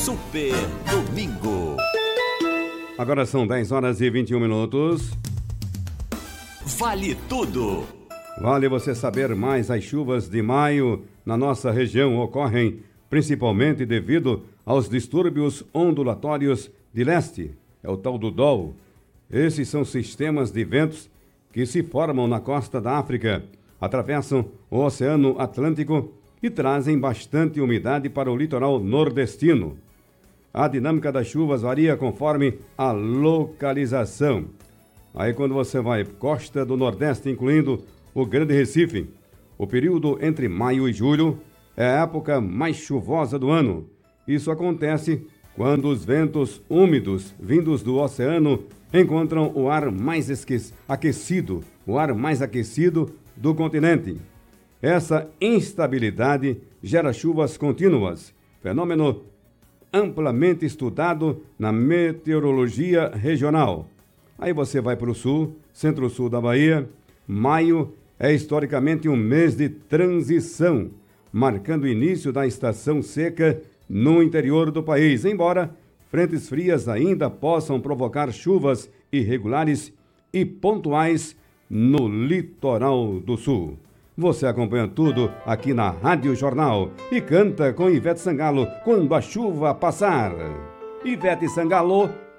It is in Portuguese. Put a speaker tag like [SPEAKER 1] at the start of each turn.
[SPEAKER 1] Super Domingo.
[SPEAKER 2] Agora são 10 horas e 21 minutos.
[SPEAKER 1] Vale tudo.
[SPEAKER 2] Vale você saber mais. As chuvas de maio na nossa região ocorrem principalmente devido aos distúrbios ondulatórios de leste. É o tal do DOL. Esses são sistemas de ventos que se formam na costa da África, atravessam o Oceano Atlântico e trazem bastante umidade para o litoral nordestino. A dinâmica das chuvas varia conforme a localização. Aí quando você vai costa do Nordeste, incluindo o Grande Recife, o período entre maio e julho é a época mais chuvosa do ano. Isso acontece quando os ventos úmidos vindos do oceano encontram o ar mais aquecido, o ar mais aquecido do continente. Essa instabilidade gera chuvas contínuas, fenômeno amplamente estudado na meteorologia regional. Aí você vai para o sul, centro-sul da Bahia. Maio é historicamente um mês de transição, marcando o início da estação seca no interior do país, embora frentes frias ainda possam provocar chuvas irregulares e pontuais no litoral do sul. Você acompanha tudo aqui na Rádio Jornal e canta com Ivete Sangalo, Quando a Chuva Passar. Ivete Sangalo,